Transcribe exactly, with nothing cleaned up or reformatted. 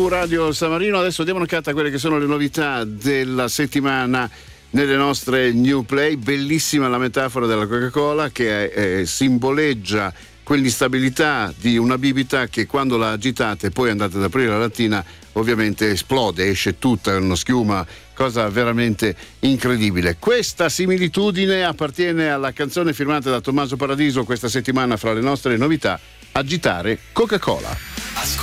su Radio San Marino. Adesso diamo un'occhiata a quelle che sono le novità della settimana nelle nostre New Play. Bellissima la metafora della Coca-Cola che eh, simboleggia quell'instabilità di una bibita che quando la agitate e poi andate ad aprire la lattina ovviamente esplode, esce tutta una schiuma, cosa veramente incredibile. Questa similitudine appartiene alla canzone firmata da Tommaso Paradiso questa settimana fra le nostre novità, Agitare Coca-Cola. Ascolta